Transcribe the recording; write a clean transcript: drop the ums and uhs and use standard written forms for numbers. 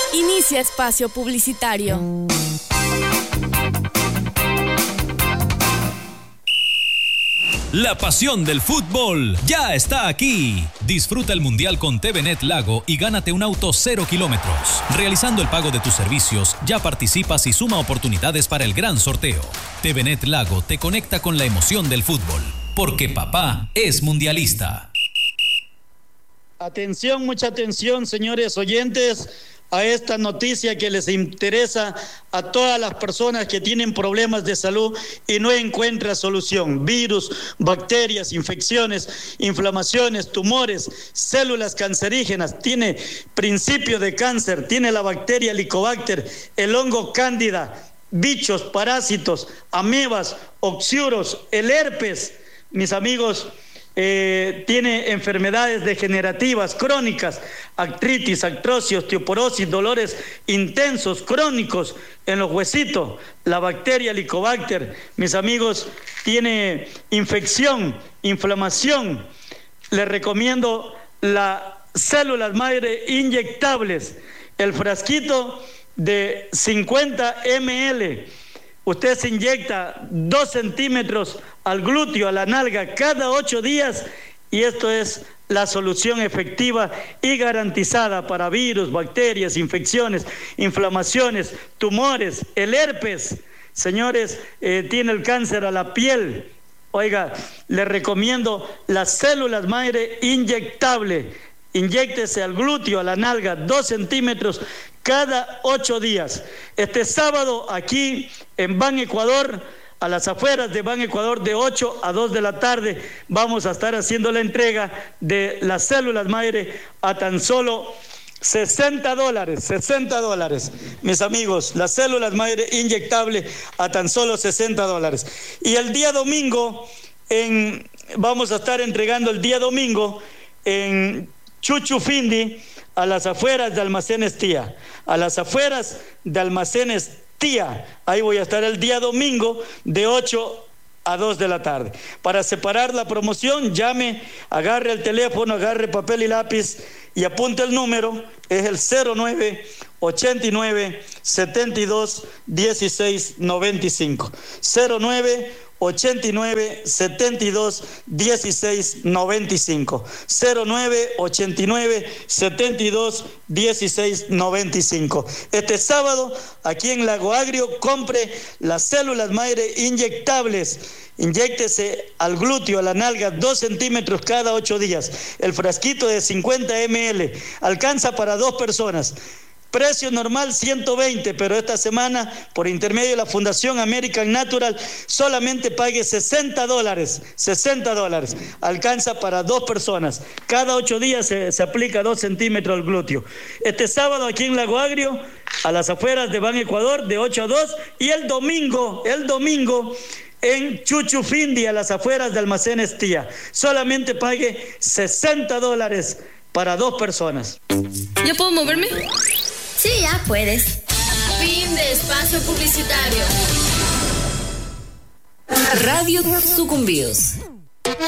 Inicia espacio publicitario. La pasión del fútbol ya está aquí. Disfruta el Mundial con TVNet Lago y gánate un auto 0 kilómetros. Realizando el pago de tus servicios, ya participas y suma oportunidades para el gran sorteo. TVNet Lago te conecta con la emoción del fútbol, porque papá es mundialista. Atención, mucha atención, señores oyentes, a esta noticia que les interesa a todas las personas que tienen problemas de salud y no encuentran solución. Virus, bacterias, infecciones, inflamaciones, tumores, células cancerígenas, tiene principio de cáncer, tiene la bacteria Helicobacter, el hongo cándida, bichos, parásitos, amebas, oxiuros, el herpes, mis amigos. Tiene enfermedades degenerativas, crónicas, artritis, artrosis, osteoporosis, dolores intensos, crónicos en los huesitos. La bacteria Helicobacter, mis amigos, tiene infección, inflamación. Les recomiendo las células madre inyectables, el frasquito de 50 ml. Usted se inyecta 2 centímetros al glúteo, a la nalga, cada 8 días y esto es la solución efectiva y garantizada para virus, bacterias, infecciones, inflamaciones, tumores, el herpes. Señores, tiene el cáncer a la piel. Oiga, le recomiendo las células madre inyectable. Inyéctese al glúteo, a la nalga, 2 centímetros cada 8 días. Este sábado aquí en Ban Ecuador, a las afueras de Ban Ecuador, de 8 a 2 de la tarde, vamos a estar haciendo la entrega de las células madre a tan solo $60, mis amigos, las células madre inyectable a tan solo $60. Y el día domingo, vamos a estar entregando el día domingo en Chuchufindi, a las afueras de Almacenes Tía, ahí voy a estar el día domingo de 8 a 2 de la tarde. Para separar la promoción, llame, agarre el teléfono, agarre papel y lápiz y apunte el número, es el 0989 72 16 95, 0989 72 16 95, 0989 72 16 95. Este sábado aquí en Lago Agrio compre las células madre inyectables. Inyéctese al glúteo, a la nalga, 2 centímetros cada 8 días. El frasquito de 50 ml alcanza para 2 personas. Precio normal 120, pero esta semana, por intermedio de la Fundación American Natural, solamente pague $60. Alcanza para 2 personas. Cada 8 días se aplica 2 centímetros al glúteo. Este sábado aquí en Lago Agrio, a las afueras de Ban Ecuador, de 8 a 2. Y el domingo, en Chuchufindi, a las afueras de Almacenes Tía. Solamente pague $60 para 2 personas. ¿Ya puedo moverme? Sí, ya puedes. Fin de espacio publicitario. Radio Sucumbíos.